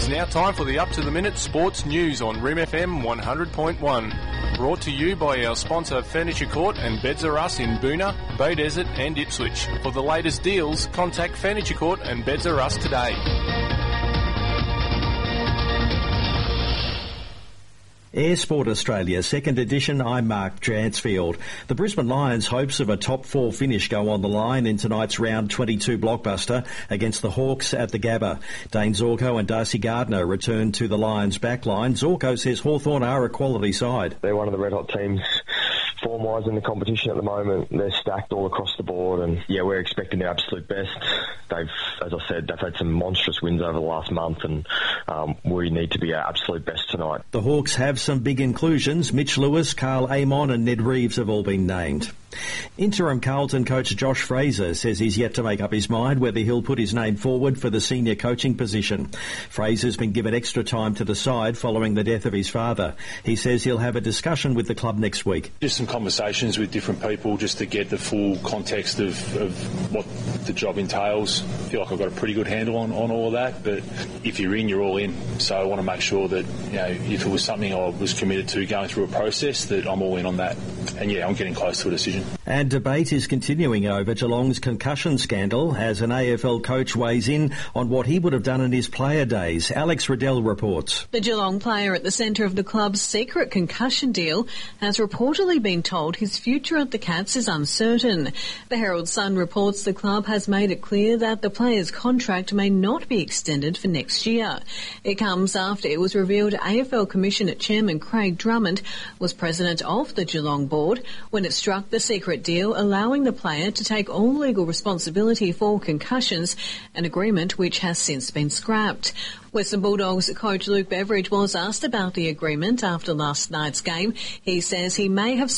It's now time for the up-to-the-minute sports news on Rim FM 100.1. Brought to you by our sponsor Furniture Court and Beds R Us in Boona, Bay Desert and Ipswich. For the latest deals, contact Furniture Court and Beds R Us today. Air Sport Australia, second edition, I'm Mark Dransfield. The Brisbane Lions' hopes of a top four finish go on the line in tonight's round 22 blockbuster against the Hawks at the Gabba. Dane Zorko and Darcy Gardner return to the Lions' backline. Zorko says Hawthorn are a quality side. They're one of the red-hot teams form-wise in the competition at the moment. They're stacked all across the board, and we're expecting their absolute best. They've had some monstrous wins over the last month, and we need to be our absolute best tonight. The Hawks have some big inclusions. Mitch Lewis, Carl Amon and Ned Reeves have all been named. Interim Carlton coach Josh Fraser says he's yet to make up his mind whether he'll put his name forward for the senior coaching position. Fraser's been given extra time to decide following the death of his father. He says he'll have a discussion with the club next week. Just some conversations with different people just to get the full context of what the job entails. I feel like I've got a pretty good handle on all of that, but if you're in, you're all in. So I want to make sure that, if it was something I was committed to going through a process, that I'm all in on that. And I'm getting close to a decision. And debate is continuing over Geelong's concussion scandal as an AFL coach weighs in on what he would have done in his player days. Alex Riddell reports. The Geelong player at the centre of the club's secret concussion deal has reportedly been told his future at the Cats is uncertain. The Herald Sun reports the club has made it clear that the player's contract may not be extended for next year. It comes after it was revealed AFL Commissioner Chairman Craig Drummond was president of the Geelong board when it struck the secret deal allowing the player to take all legal responsibility for concussions, an agreement which has since been scrapped. Western Bulldogs coach Luke Beveridge was asked about the agreement after last night's game. He says he may have